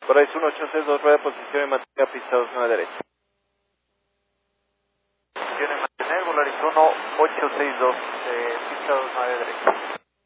Horizon 1-862, rueda de posición y mantenga pista 29 derecha. Posición y mantener, Horizon 1-862, pista 29 derecha.